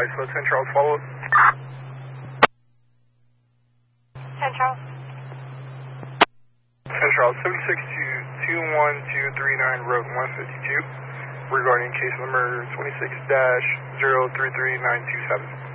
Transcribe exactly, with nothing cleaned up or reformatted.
advise, so ten Charles follow up. ten Charles. ten Charles, seventy-six to two one two three nine, road one fifty-two, regarding case number twenty-six dash zero three three nine two seven.